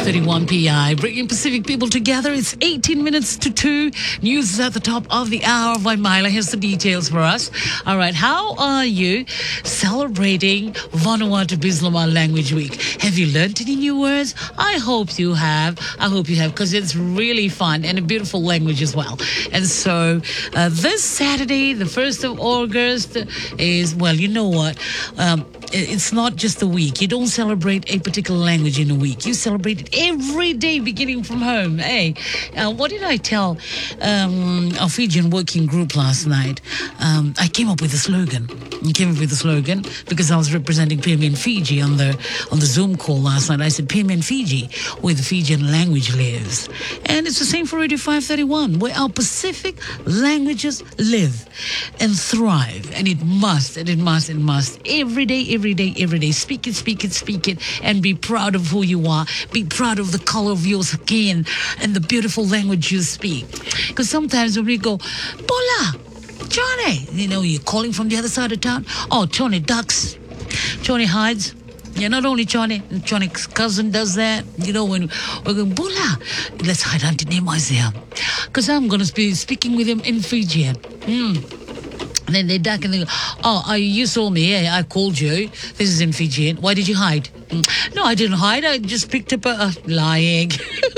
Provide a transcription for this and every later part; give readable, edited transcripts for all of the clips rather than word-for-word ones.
5:31 PI, bringing Pacific people together. It's 18 minutes to 2. News is at the top of the hour. Vaimila, here's the details for us. All right, how are you celebrating Vanuatu Bislama Language Week? Have you learned any new words? I hope you have. Because it's really fun and a beautiful language as well. And so this Saturday, the 1st of August, is, well, you know what? It's not just a week. You don't celebrate a particular language in a week. You celebrate it every day, beginning from home. Hey, what did I tell our Fijian working group last night? I came up with a slogan. Because I was representing PMN Fiji on the Zoom call last night. I said, PMN Fiji, where the Fijian language lives. And it's the same for Radio 531, where our Pacific languages live and thrive. And it must. Every day. Speak it, and be proud of who you are. Be proud of the color of your skin and the beautiful language you speak. Because sometimes when we go, Bola, Johnny, you're calling from the other side of town. Oh, Johnny ducks. Johnny hides. Yeah, not only Johnny's cousin does that. When we're going, Bola, let's hide Auntie Nema's here. Because I'm going to be speaking with him in Fijian. And then they duck and they go, oh, you saw me. Yeah, I called you. This is in Fijian. Why did you hide? No, I didn't hide. I just picked up a lying.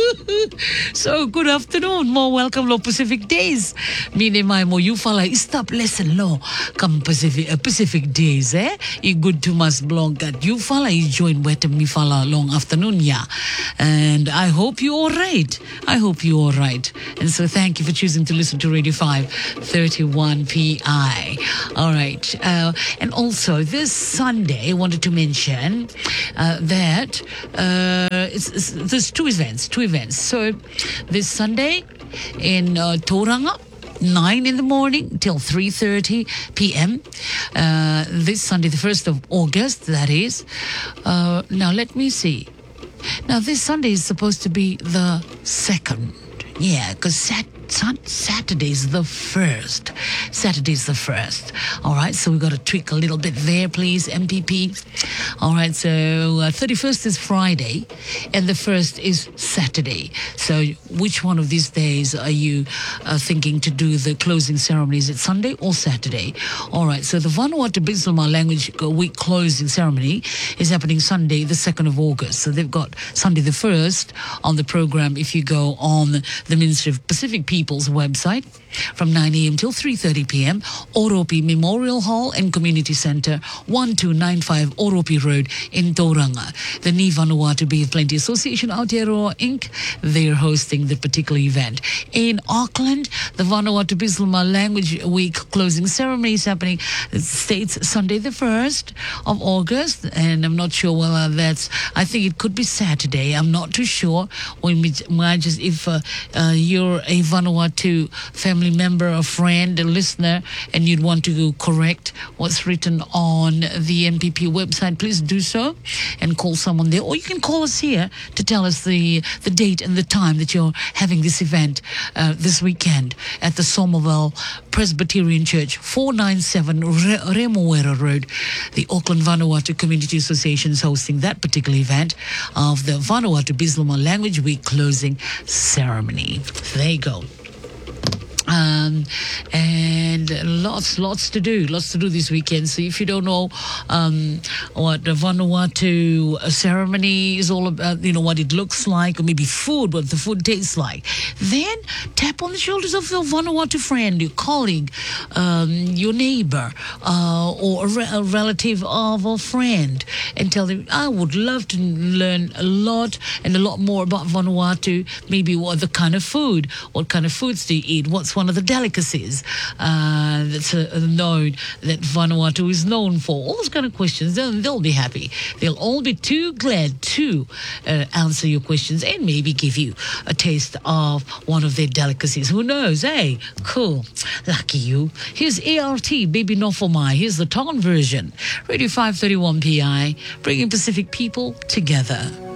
So, good afternoon. More welcome lo Pacific Days. Mine mai mo you fala stop lesson lo. Come Pacific Days, eh? I good to mas blog that you fala you join wetem mi fala long afternoon, yeah. And I hope you're all right. And so thank you for choosing to listen to Radio 531 PI. All right. And also this Sunday, I wanted to mention that there's two events. So this Sunday in Tauranga, 9 in the morning till 3:30 p.m. This Sunday, the 1st of August, that is. Now, let me see. Now, this Sunday is supposed to be the 2nd. Yeah, because Saturday's the 1st. All right, so we've got to tweak a little bit there, please, MPP. All right, so 31st is Friday and the 1st is Saturday. So which one of these days are you thinking to do the closing ceremony? Is it Sunday or Saturday? All right, so the Vanuatu Bislama Language Week closing ceremony is happening Sunday, the 2nd of August. So they've got Sunday the 1st on the program if you go on the Ministry of Pacific People's website from 9 a.m. till 3:30 p.m. Oropi Memorial Hall and Community Centre, 1295 Oropi Road in Tauranga. The Ni Vanuatu Bay of Plenty Association Aotearoa Inc., they're hosting the particular event. In Auckland, the Vanuatu Bislama Language Week closing ceremony is happening. It states Sunday the 1st of August, and I'm not sure whether I think it could be Saturday. I'm not too sure. If you're a Vanuatu family member, a friend, a listener, and you'd want to correct what's written on the NPP website, please do so and call someone there. Or you can call us here to tell us the date and the time that you're having this event this weekend at the Somerville Presbyterian Church, 497 Remoera Road. The Auckland Vanuatu Community Association is hosting that particular event of the Vanuatu Bislama Language Week closing ceremony. There you go. And lots to do this weekend. So if you don't know what the Vanuatu ceremony is all about, what it looks like, or maybe what the food tastes like, then tap on the shoulders of your Vanuatu friend, your colleague, your neighbor, or a relative of a friend, and tell them, I would love to learn a lot more about Vanuatu, maybe what kind of foods do you eat, what's one of the delicacies that's known that Vanuatu is known for. All those kind of questions, they'll be happy. They'll all be too glad to answer your questions and maybe give you a taste of one of their delicacies. Who knows, eh? Cool. Lucky you. Here's ART, Baby Not For My. Here's the Ton version. Radio 531 PI, bringing Pacific people together.